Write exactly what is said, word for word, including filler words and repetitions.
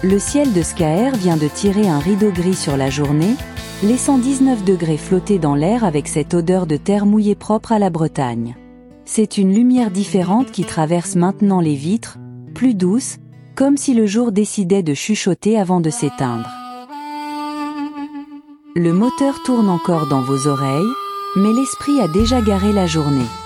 Le ciel de Skaer vient de tirer un rideau gris sur la journée, laissant dix-neuf degrés flotter dans l'air avec cette odeur de terre mouillée propre à la Bretagne. C'est une lumière différente qui traverse maintenant les vitres, plus douce, comme si le jour décidait de chuchoter avant de s'éteindre. Le moteur tourne encore dans vos oreilles, mais l'esprit a déjà garé la journée.